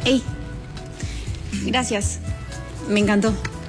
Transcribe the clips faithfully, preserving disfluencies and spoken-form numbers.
Ey, gracias. Me encantó.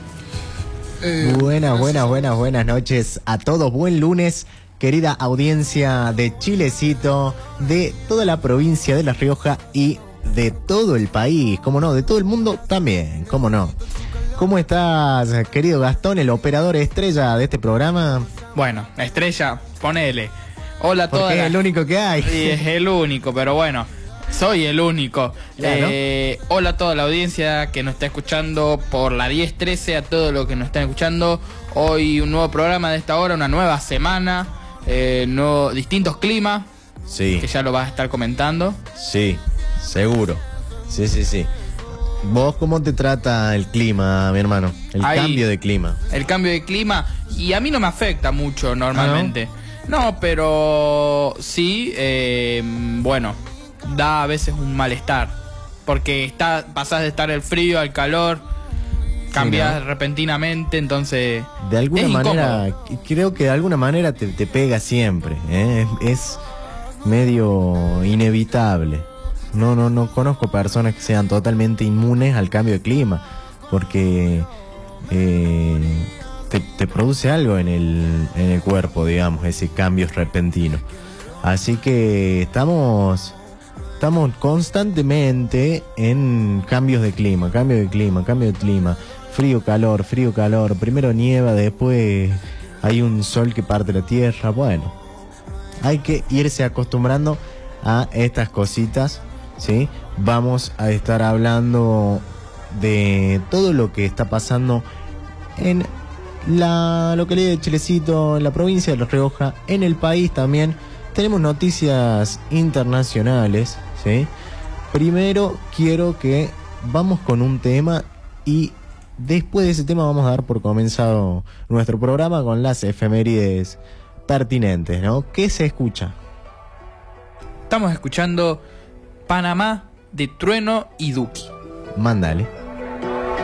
Eh, buenas, buenas, buenas, buenas noches a todos. Buen lunes, querida audiencia de Chilecito, de toda la provincia de La Rioja y de todo el país, cómo no, de todo el mundo también, cómo no. ¿Cómo estás, querido Gastón, el operador estrella de este programa? Bueno, estrella, ponele. Hola a todos. Porque es el único que hay. Sí, es el único, pero bueno, soy el único. Claro. Eh, hola a toda la audiencia que nos está escuchando por la diez trece, a todos los que nos están escuchando. Hoy un nuevo programa de esta hora, una nueva semana, eh, nuevo, distintos climas, Sí. que ya lo vas a estar comentando. Sí, seguro. Sí, sí, sí. ¿Vos cómo te trata el clima, mi hermano? El Ahí, cambio de clima. El cambio de clima, y a mí no me afecta mucho normalmente. ¿Ah, no? No, pero sí, eh, bueno, da a veces un malestar. Porque está, pasás de estar el frío al calor, cambias Sí, ¿no? repentinamente, entonces... De alguna es manera, incómodo. creo que de alguna manera te, te pega siempre, ¿eh? Es, es medio inevitable. No, no, no conozco personas que sean totalmente inmunes al cambio de clima, porque eh, te, te produce algo en el, en el cuerpo, digamos, ese cambio repentino. Así que estamos, estamos constantemente en cambios de clima, cambio de clima, cambio de clima, frío, calor, frío, calor. Primero nieva, después hay un sol que parte la tierra. Bueno, hay que irse acostumbrando a estas cositas. ¿Sí? Vamos a estar hablando de todo lo que está pasando en la localidad de Chilecito, en la provincia de La Rioja, en el país también. Tenemos noticias internacionales, ¿sí? Primero quiero que vamos con un tema y después de ese tema vamos a dar por comenzado nuestro programa con las efemérides pertinentes, ¿no? ¿Qué se escucha? Estamos escuchando Panamá de Trueno y Duki. Mándale.